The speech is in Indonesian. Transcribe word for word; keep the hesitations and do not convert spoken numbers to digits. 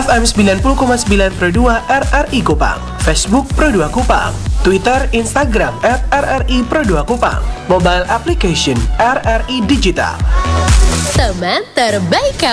F M sembilan puluh koma sembilan Pro dua R R I Kupang, Facebook Pro dua Kupang, Twitter, Instagram at R R I Pro dua Kupang, mobile application R R I Digital. Teman terbaik kamu.